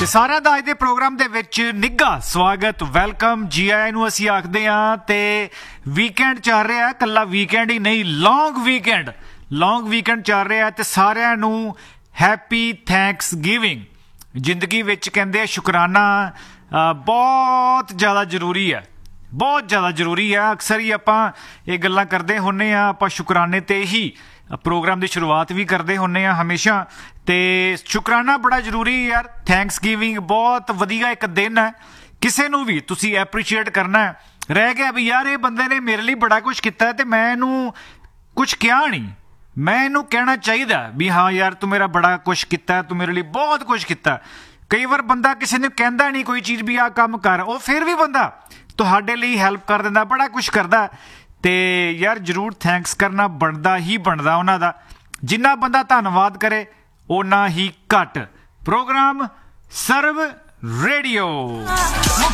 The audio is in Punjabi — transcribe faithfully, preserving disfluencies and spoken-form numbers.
ਤੇ ਸਾਰਿਆਂ ਦਾ ਅੱਜ ਦੇ ਪ੍ਰੋਗਰਾਮ ਦੇ ਵਿੱਚ ਨਿੱਘਾ ਸਵਾਗਤ, ਵੈਲਕਮ, ਜੀ ਆਇਆਂ ਨੂੰ ਅਸੀਂ ਆਖਦੇ ਹਾਂ। ਤੇ ਵੀਕਐਂਡ ਚੱਲ ਰਿਹਾ, ਕੱਲਾ ਵੀਕਐਂਡ ਹੀ ਨਹੀਂ, ਲੌਂਗ ਵੀਕਐਂਡ ਲੌਂਗ ਵੀਕਐਂਡ ਚੱਲ ਰਿਹਾ ਤੇ ਸਾਰਿਆਂ ਨੂੰ ਹੈਪੀ ਥੈਂਕਸ ਗਿਵਿੰਗ। ਜ਼ਿੰਦਗੀ ਵਿੱਚ ਕਹਿੰਦੇ ਸ਼ੁਕਰਾਨਾ ਬਹੁਤ ਜ਼ਿਆਦਾ ਜ਼ਰੂਰੀ ਹੈ, ਬਹੁਤ ਜ਼ਿਆਦਾ ਜ਼ਰੂਰੀ ਹੈ। ਅਕਸਰ ਹੀ ਆਪਾਂ ਇਹ ਗੱਲਾਂ ਕਰਦੇ ਹੁੰਦੇ ਹਾਂ, ਆਪਾਂ ਸ਼ੁਕਰਾਨੇ 'ਤੇ ਹੀ ਪ੍ਰੋਗਰਾਮ ਦੀ ਸ਼ੁਰੂਆਤ ਵੀ ਕਰਦੇ ਹੁੰਦੇ ਹਾਂ ਹਮੇਸ਼ਾ। ਤੇ ਸ਼ੁਕਰਾਨਾ ਬੜਾ ਜ਼ਰੂਰੀ ਯਾਰ। ਥੈਂਕਸ ਗਿਵਿੰਗ ਬਹੁਤ ਵਧੀਆ ਇੱਕ ਦਿਨ ਹੈ, ਕਿਸੇ ਨੂੰ ਵੀ ਤੁਸੀਂ ਐਪਰੀਸ਼ੀਏਟ ਕਰਨਾ। ਰਹਿ ਗਿਆ ਵੀ ਯਾਰ ਇਹ ਬੰਦੇ ਨੇ ਮੇਰੇ ਲਈ ਬੜਾ ਕੁਛ ਕੀਤਾ ਤੇ ਮੈਂ ਇਹਨੂੰ ਕੁਛ ਕਿਹਾ ਨਹੀਂ, ਮੈਂ ਇਹਨੂੰ ਕਹਿਣਾ ਚਾਹੀਦਾ ਵੀ ਹਾਂ ਯਾਰ ਤੂੰ ਮੇਰਾ ਬੜਾ ਕੁਛ ਕੀਤਾ, ਤੂੰ ਮੇਰੇ ਲਈ ਬਹੁਤ ਕੁਛ ਕੀਤਾ। ਕਈ ਵਾਰ ਬੰਦਾ ਕਿਸੇ ਨੂੰ ਕਹਿੰਦਾ ਨਹੀਂ ਕੋਈ ਚੀਜ਼ ਵੀ ਆਹ ਕੰਮ ਕਰ, ਉਹ ਫਿਰ ਵੀ ਬੰਦਾ ਤੁਹਾਡੇ ਲਈ ਹੈਲਪ ਕਰ ਦਿੰਦਾ, ਬੜਾ ਕੁਛ ਕਰਦਾ। ਤੇ ਯਾਰ ਜ਼ਰੂਰ ਥੈਂਕਸ ਕਰਨਾ ਬਣਦਾ ਹੀ ਬਣਦਾ ਉਹਨਾਂ ਦਾ। ਜਿੰਨਾ ਬੰਦਾ ਧੰਨਵਾਦ ਕਰੇ ਓਨਾ ਹੀ ਘੱਟ। ਪ੍ਰੋਗਰਾਮ ਸਰਵ ਰੇਡੀਓ।